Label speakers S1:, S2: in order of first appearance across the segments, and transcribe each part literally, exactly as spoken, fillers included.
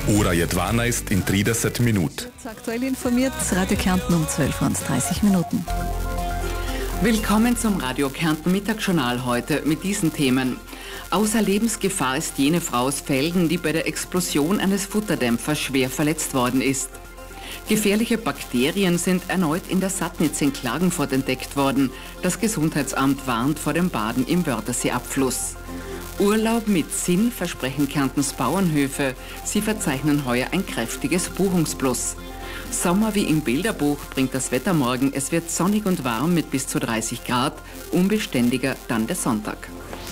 S1: Ora Jedwana ist in trideset minut.
S2: Aktuell informiert, Radio Kärnten um zwölf Uhr dreißig Minuten.
S3: Willkommen zum Radio Kärnten Mittagsjournal heute mit diesen Themen. Außer Lebensgefahr ist jene Frau aus Velden, die bei der Explosion eines Futterdämpfers schwer verletzt worden ist. Gefährliche Bakterien sind erneut in der Sattnitz in Klagenfurt entdeckt worden. Das Gesundheitsamt warnt vor dem Baden im Wörthersee-Abfluss. Urlaub mit Sinn versprechen Kärntens Bauernhöfe. Sie verzeichnen heuer ein kräftiges Buchungsplus. Sommer wie im Bilderbuch bringt das Wetter morgen. Es wird sonnig und warm mit bis zu dreißig Grad. Unbeständiger dann der Sonntag.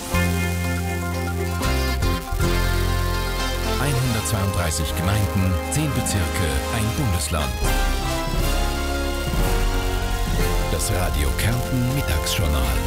S4: hundertzweiunddreißig Gemeinden, zehn Bezirke, ein Bundesland. Das Radio Kärnten Mittagsjournal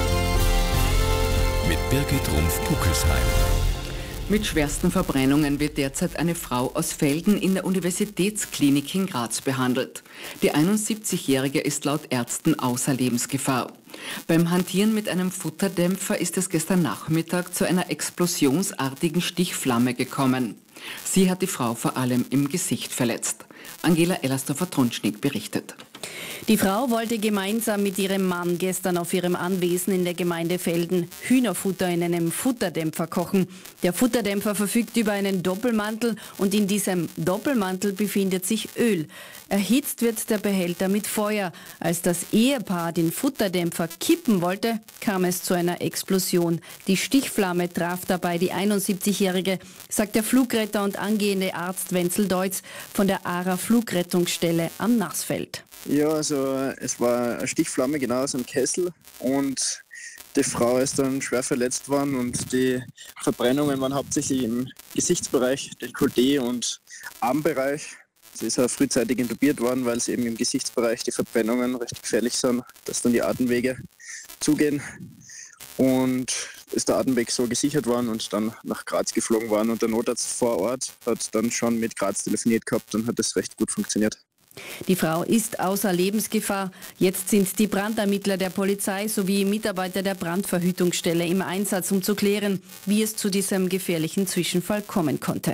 S4: mit Birgit Rumpf-Puckelsheim.
S3: Mit schwersten Verbrennungen wird derzeit eine Frau aus Velden in der Universitätsklinik in Graz behandelt. Die einundsiebzigjährige ist laut Ärzten außer Lebensgefahr. Beim Hantieren mit einem Futterdämpfer ist es gestern Nachmittag zu einer explosionsartigen Stichflamme gekommen. Sie hat die Frau vor allem im Gesicht verletzt. Angela Ellersdorfer-Tonschnick berichtet.
S5: Die Frau wollte gemeinsam mit ihrem Mann gestern auf ihrem Anwesen in der Gemeinde Velden Hühnerfutter in einem Futterdämpfer kochen. Der Futterdämpfer verfügt über einen Doppelmantel und in diesem Doppelmantel befindet sich Öl. Erhitzt wird der Behälter mit Feuer. Als das Ehepaar den Futterdämpfer kippen wollte, kam es zu einer Explosion. Die Stichflamme traf dabei die einundsiebzigjährige, sagt der Flugretter und angehende Arzt Wenzel Deutz von der A R A Flugrettungsstelle am Nassfeld.
S6: Ja, also es war eine Stichflamme genau aus dem Kessel und die Frau ist dann schwer verletzt worden und die Verbrennungen waren hauptsächlich im Gesichtsbereich, Dekolleté und Armbereich. Sie ist auch frühzeitig intubiert worden, weil es eben im Gesichtsbereich die Verbrennungen recht gefährlich sind, dass dann die Atemwege zugehen. Und ist der Atemweg so gesichert worden und dann nach Graz geflogen worden. Und der Notarzt vor Ort hat dann schon mit Graz telefoniert gehabt und hat das recht gut funktioniert.
S5: Die Frau ist außer Lebensgefahr. Jetzt sind die Brandermittler der Polizei sowie Mitarbeiter der Brandverhütungsstelle im Einsatz, um zu klären, wie es zu diesem gefährlichen Zwischenfall kommen konnte.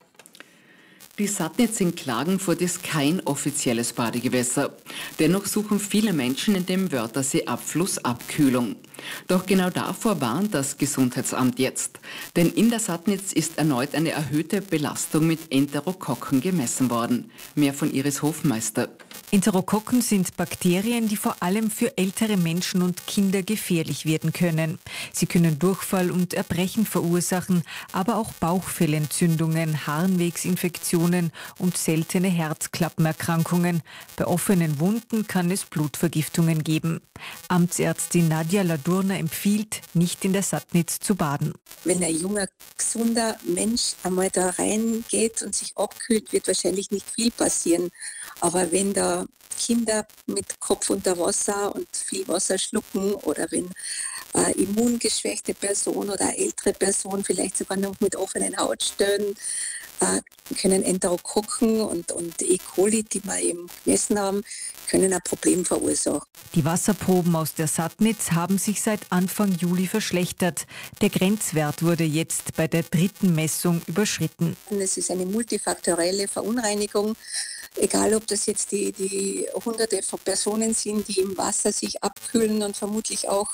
S3: Die Sattnitz in Klagenfurt ist kein offizielles Badegewässer. Dennoch suchen viele Menschen in dem Wörthersee-Abfluss Abkühlung. Doch genau davor warnt das Gesundheitsamt jetzt. Denn in der Sattnitz ist erneut eine erhöhte Belastung mit Enterokokken gemessen worden. Mehr von Iris Hofmeister.
S7: Enterokokken sind Bakterien, die vor allem für ältere Menschen und Kinder gefährlich werden können. Sie können Durchfall und Erbrechen verursachen, aber auch Bauchfellentzündungen, Harnwegsinfektionen und seltene Herzklappenerkrankungen. Bei offenen Wunden kann es Blutvergiftungen geben. Amtsärztin Nadja Ladurner empfiehlt, nicht in der Sattnitz zu baden.
S8: Wenn ein junger, gesunder Mensch einmal da reingeht und sich abkühlt, wird wahrscheinlich nicht viel passieren. Aber wenn da Kinder mit Kopf unter Wasser und viel Wasser schlucken oder wenn eine immungeschwächte Person oder eine ältere Person vielleicht sogar noch mit offenen Hautstellen äh, können Enterokokken und, und E. coli, die wir eben gemessen haben, können ein Problem verursachen.
S7: Die Wasserproben aus der Sattnitz haben sich seit Anfang Juli verschlechtert. Der Grenzwert wurde jetzt bei der dritten Messung überschritten.
S8: Es ist eine multifaktorielle Verunreinigung. Egal, ob das jetzt die, die Hunderte von Personen sind, die im Wasser sich abkühlen und vermutlich auch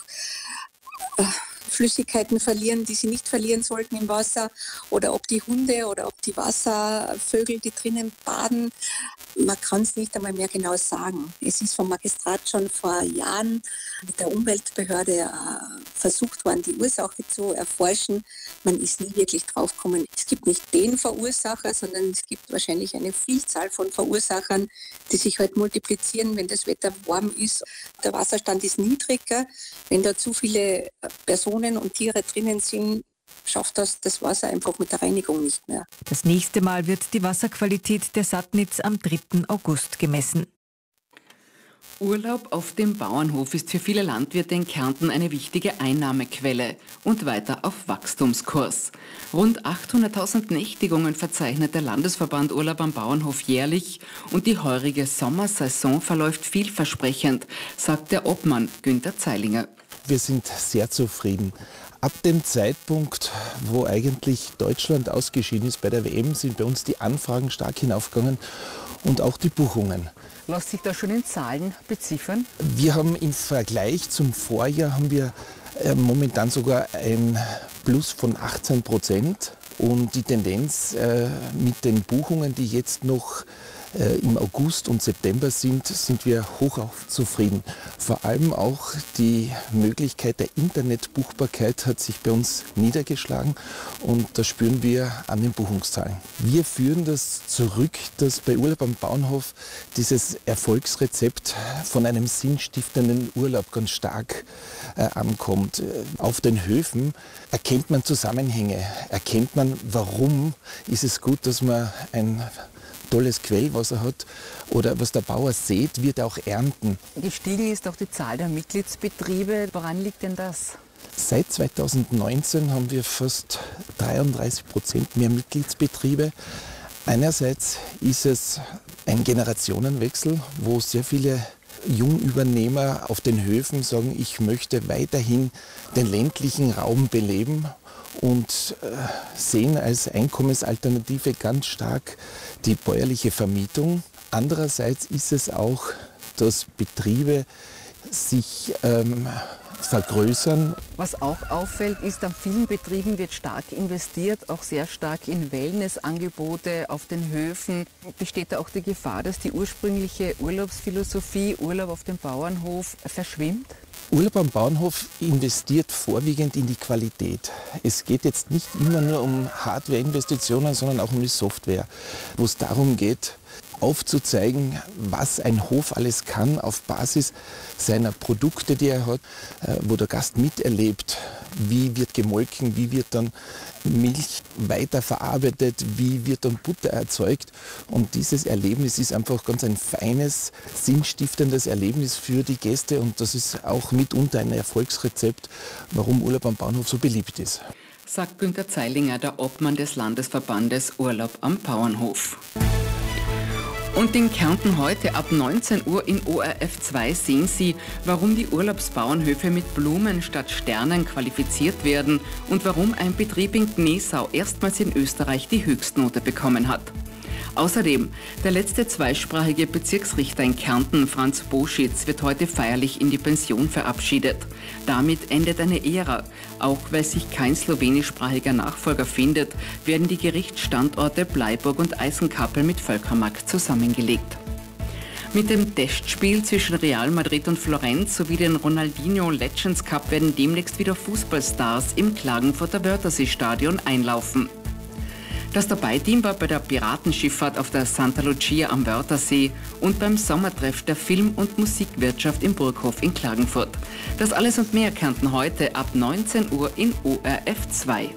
S8: äh, Flüssigkeiten verlieren, die sie nicht verlieren sollten im Wasser, oder ob die Hunde oder ob die Wasservögel, die drinnen baden. Man kann es nicht einmal mehr genau sagen. Es ist vom Magistrat schon vor Jahren mit der Umweltbehörde äh, versucht worden, die Ursache zu erforschen. Man ist nie wirklich drauf gekommen. Es gibt nicht den Verursacher, sondern es gibt wahrscheinlich eine Vielzahl von Verursachern, die sich halt multiplizieren, wenn das Wetter warm ist. Der Wasserstand ist niedriger. Wenn da zu viele Personen und Tiere drinnen sind, schafft das das Wasser einfach mit der Reinigung nicht mehr.
S7: Das nächste Mal wird die Wasserqualität der Sattnitz am dritten August gemessen.
S3: Urlaub auf dem Bauernhof ist für viele Landwirte in Kärnten eine wichtige Einnahmequelle und weiter auf Wachstumskurs. Rund achthunderttausend Nächtigungen verzeichnet der Landesverband Urlaub am Bauernhof jährlich und die heurige Sommersaison verläuft vielversprechend, sagt der Obmann Günther Zeilinger.
S9: Wir sind sehr zufrieden. Ab dem Zeitpunkt, wo eigentlich Deutschland ausgeschieden ist bei der W M, sind bei uns die Anfragen stark hinaufgegangen und auch die Buchungen.
S3: Lässt sich da schon in Zahlen beziffern?
S9: Wir haben im Vergleich zum Vorjahr haben wir äh, momentan sogar ein Plus von achtzehn Prozent. Und die Tendenz äh, mit den Buchungen, die jetzt noch äh, im August und September sind, sind wir hochauf zufrieden. Vor allem auch die Möglichkeit der Internetbuchbarkeit hat sich bei uns niedergeschlagen und das spüren wir an den Buchungszahlen. Wir führen das zurück, dass bei Urlaub am Bauernhof dieses Erfolgsrezept von einem sinnstiftenden Urlaub ganz stark äh, ankommt. Auf den Höfen erkennt man Zusammenhänge, erkennt man, warum ist es gut, dass man ein tolles Quellwasser hat oder was der Bauer sät, wird er auch ernten.
S3: Gestiegen ist auch die Zahl der Mitgliedsbetriebe. Woran liegt denn das?
S9: Seit zweitausendneunzehn haben wir fast dreiunddreißig Prozent mehr Mitgliedsbetriebe. Einerseits ist es ein Generationenwechsel, wo sehr viele Jungübernehmer auf den Höfen sagen, ich möchte weiterhin den ländlichen Raum beleben und äh, sehen als Einkommensalternative ganz stark die bäuerliche Vermietung. Andererseits ist es auch, dass Betriebe sich ähm, vergrößern.
S3: Was auch auffällt, ist, an vielen Betrieben wird stark investiert, auch sehr stark in Wellnessangebote auf den Höfen. Besteht da auch die Gefahr, dass die ursprüngliche Urlaubsphilosophie, Urlaub auf dem Bauernhof, verschwimmt?
S9: Urlaub am Bauernhof investiert vorwiegend in die Qualität. Es geht jetzt nicht immer nur um Hardware-Investitionen, sondern auch um die Software, wo es darum geht, aufzuzeigen, was ein Hof alles kann auf Basis seiner Produkte, die er hat, wo der Gast miterlebt, wie wird gemolken, wie wird dann Milch weiterverarbeitet, wie wird dann Butter erzeugt. Und dieses Erlebnis ist einfach ganz ein feines, sinnstiftendes Erlebnis für die Gäste und das ist auch mitunter ein Erfolgsrezept, warum Urlaub am Bauernhof so beliebt ist.
S3: Sagt Günter Zeilinger, der Obmann des Landesverbandes Urlaub am Bauernhof. Und in Kärnten heute ab neunzehn Uhr in O R F zwei sehen Sie, warum die Urlaubsbauernhöfe mit Blumen statt Sternen qualifiziert werden und warum ein Betrieb in Gnesau erstmals in Österreich die Höchstnote bekommen hat. Außerdem, der letzte zweisprachige Bezirksrichter in Kärnten, Franz Boschitz, wird heute feierlich in die Pension verabschiedet. Damit endet eine Ära. Auch weil sich kein slowenischsprachiger Nachfolger findet, werden die Gerichtsstandorte Bleiburg und Eisenkappel mit Völkermarkt zusammengelegt. Mit dem Testspiel zwischen Real Madrid und Florenz sowie den Ronaldinho Legends Cup werden demnächst wieder Fußballstars im Klagenfurter Wörthersee-Stadion einlaufen. Das Dabei-Team war bei der Piratenschifffahrt auf der Santa Lucia am Wörthersee und beim Sommertreff der Film- und Musikwirtschaft im Burghof in Klagenfurt. Das alles und mehr Kärnten heute ab neunzehn Uhr in O R F zwei.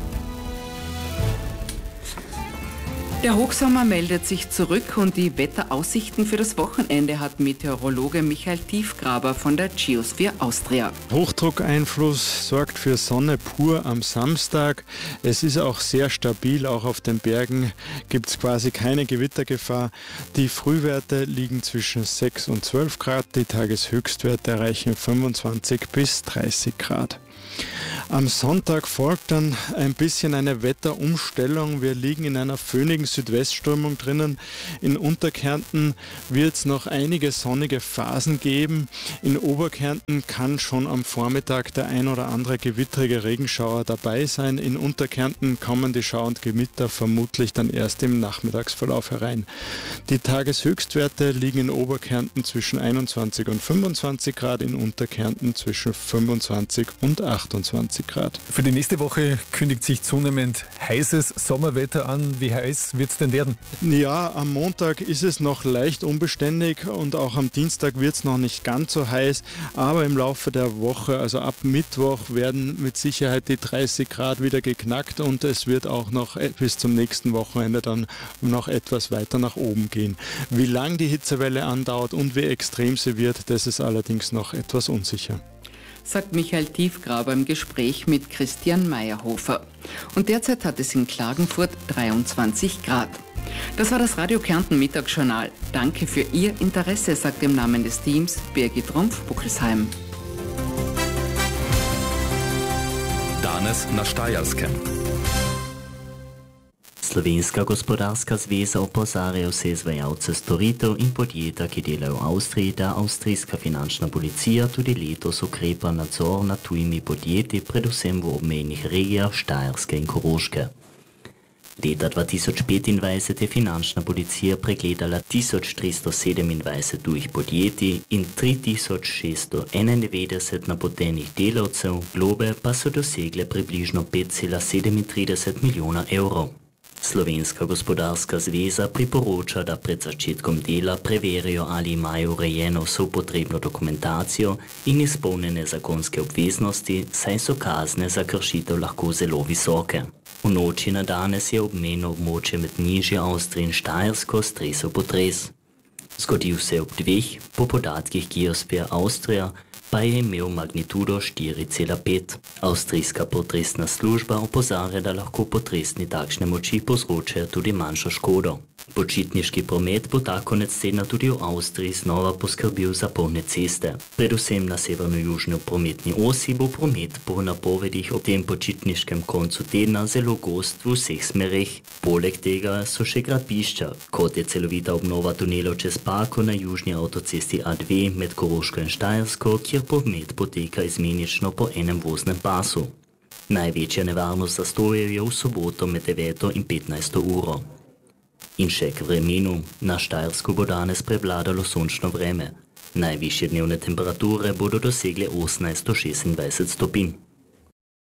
S3: Der Hochsommer meldet sich zurück und die Wetteraussichten für das Wochenende hat Meteorologe Michael Tiefgraber von der Geosphere Austria.
S10: Hochdruckeinfluss sorgt für Sonne pur am Samstag. Es ist auch sehr stabil, auch auf den Bergen gibt es quasi keine Gewittergefahr. Die Frühwerte liegen zwischen sechs und zwölf Grad, die Tageshöchstwerte erreichen fünfundzwanzig bis dreißig Grad. Am Sonntag folgt dann ein bisschen eine Wetterumstellung. Wir liegen in einer föhnigen Südwestströmung drinnen. In Unterkärnten wird es noch einige sonnige Phasen geben. In Oberkärnten kann schon am Vormittag der ein oder andere gewittrige Regenschauer dabei sein. In Unterkärnten kommen die Schauer und Gewitter vermutlich dann erst im Nachmittagsverlauf herein. Die Tageshöchstwerte liegen in Oberkärnten zwischen einundzwanzig und fünfundzwanzig Grad, in Unterkärnten zwischen fünfundzwanzig und achtundzwanzig Grad.
S11: Für die nächste Woche kündigt sich zunehmend heißes Sommerwetter an. Wie heiß wird es denn werden?
S10: Ja, am Montag ist es noch leicht unbeständig und auch am Dienstag wird es noch nicht ganz so heiß. Aber im Laufe der Woche, also ab Mittwoch, werden mit Sicherheit die dreißig Grad wieder geknackt und es wird auch noch bis zum nächsten Wochenende dann noch etwas weiter nach oben gehen. Wie lang die Hitzewelle andauert und wie extrem sie wird, das ist allerdings noch etwas unsicher,
S3: sagt Michael Tiefgraber im Gespräch mit Christian Meyerhofer. Und derzeit hat es in Klagenfurt dreiundzwanzig Grad. Das war das Radio Kärnten Mittagsjournal. Danke für Ihr Interesse, sagt im Namen des Teams Birgit Rumpf-Buckelsheim.
S1: Danes na Štajerskem.
S12: Slovenska gospodarska zveza opozarja vse izvajalce storitev in podjetja, ki delajo v Avstriji, da avstrijska finančna policija tudi letos ukrepa nadzor nad tujimi podjetji, predvsem v obmejnih regijah Štajerske in Koroške. Leta dva tisoč petindvajset je finančna policija pregledala tisoč tristo sedemindvajset tujih podjetij in tri tisoč šeststo enaindevetdeset napotenih delavcev, globe pa so dosegle približno pet cela sedemintrideset milijona evrov. Slovenska gospodarska zveza priporoča, da pred začetkom dela preverijo, ali imajo urejeno vso potrebno dokumentacijo in izpolnjene zakonske obveznosti, saj so kazne za kršitev lahko zelo visoke. V noči na danes je obmejno območje med nižjo Avstrijo in Štajersko stresel potres. Zgodil se je ob dveh, po podatkih Geosphere Austria pa je imel magnitudo štiri cela pet. Avstrijska potresna služba opozarja, da lahko potresni takšne moči povzročajo tudi manjšo škodo. Počitniški promet bo ta konec tedna tudi v Avstriji znova poskrbel za polne ceste. Predvsem na severno-južni prometni osi bo promet po napovedih ob tem počitniškem koncu tedna zelo gost v vseh smereh. Poleg tega so še gradbišča, kot je celovita obnova tunelov čez Pako na južni avtocesti A dve med Koroško in Štajersko, kjer promet poteka izmenično po enem voznem pasu. Največja nevarnost zastojev je v soboto med deveto in petnajsto uro. In še k vremenu. Na Štajersku bo danes prevladalo sončno vreme. Najvišje dnevne temperature bodo dosegle osemnajst do šestindvajset stopinj.